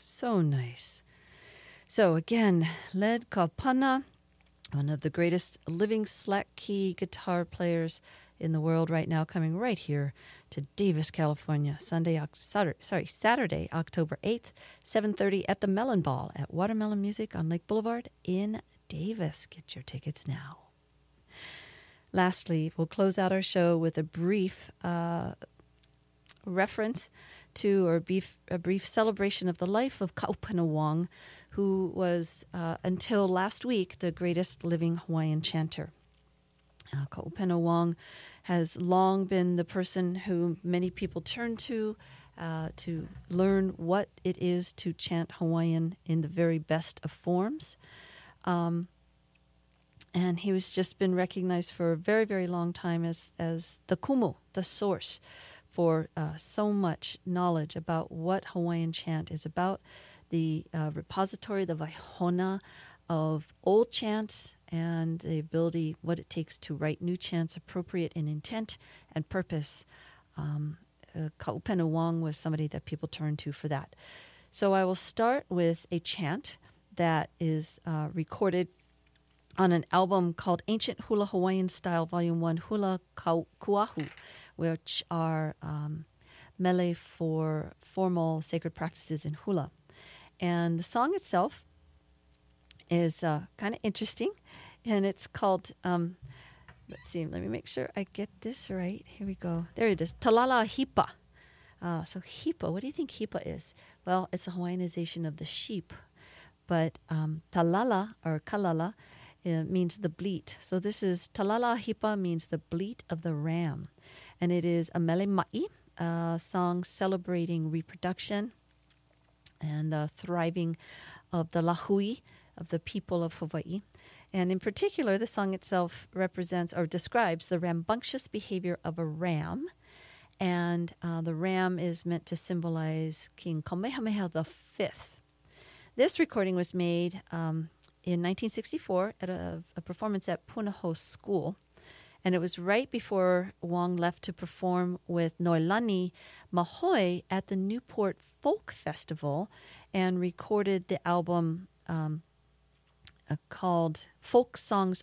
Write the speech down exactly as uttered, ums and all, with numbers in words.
So nice. So again, Led Kalpana, one of the greatest living slack key guitar players in the world right now, coming right here to Davis, California, Sunday, Saturday, sorry, Saturday, October eighth, seven thirty at the Melon Ball at Watermelon Music on Lake Boulevard in Davis. Get your tickets now. Lastly, we'll close out our show with a brief uh, reference to, or brief, a brief celebration of the life of Kaupana who was, uh, until last week, the greatest living Hawaiian chanter. Uh, Kaupana has long been the person who many people turn to uh, to learn what it is to chant Hawaiian in the very best of forms. Um, and he was just been recognized for a very, very long time as, as the kumu, the source for uh, so much knowledge about what Hawaiian chant is about, the uh, repository, the vaihona of old chants, and the ability, what it takes to write new chants appropriate in intent and purpose. Um, uh, Kaupena Wong was somebody that people turn to for that. So I will start with a chant that is uh, recorded on an album called Ancient Hula Hawaiian Style, Volume one, Hula Kau- Kuahu, which are um, mele for formal sacred practices in hula. And the song itself is uh, kind of interesting, and it's called, um, let's see, let me make sure I get this right. Here we go. There it is, Talala Hipa. Uh, so Hipa, what do you think Hipa is? Well, it's a Hawaiianization of the sheep, but um, Talala, or Kalala, uh, means the bleat. So this is, Talala Hipa means the bleat of the ram, and it is a mele ma'i, a song celebrating reproduction and the thriving of the lahui, of the people of Hawaii. And in particular, the song itself represents or describes the rambunctious behavior of a ram. And uh, the ram is meant to symbolize King Kamehameha the Fifth. This recording was made um, in nineteen sixty-four at a, a performance at Punahou School. And it was right before Wong left to perform with Noelani Mahoi at the Newport Folk Festival and recorded the album um, uh, called Folk Songs